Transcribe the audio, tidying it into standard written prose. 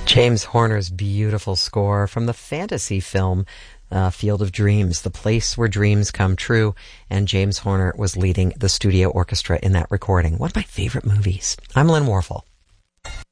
James Horner's beautiful score from the fantasy film Field of Dreams, the place where dreams come true, and James Horner was leading the studio orchestra in that recording. One of my favorite movies. I'm Lynn Warfel.